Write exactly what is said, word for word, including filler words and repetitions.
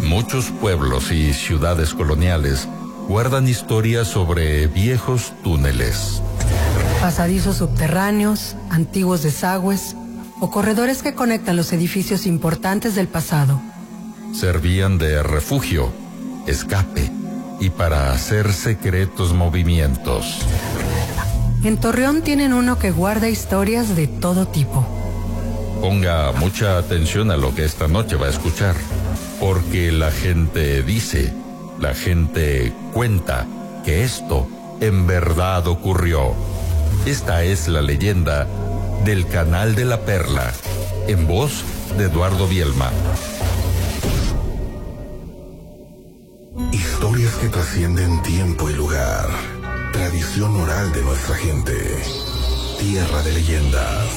Muchos pueblos y ciudades coloniales guardan historias sobre viejos túneles. Pasadizos subterráneos, antiguos desagües o corredores que conectan los edificios importantes del pasado. Servían de refugio, escape y para hacer secretos movimientos. En Torreón tienen uno que guarda historias de todo tipo. Ponga mucha atención a lo que esta noche va a escuchar, porque la gente dice, la gente cuenta que esto en verdad ocurrió. Esta es la leyenda del Canal de la Perla, en voz de Eduardo Bielma. Historias que trascienden tiempo y lugar. Tradición oral de nuestra gente. Tierra de leyendas.